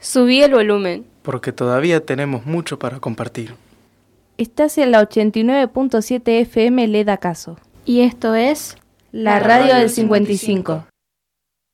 Subí el volumen. Porque todavía tenemos mucho para compartir. Estás en la 89.7 FM Le Da Caso. Y esto es La radio del 55.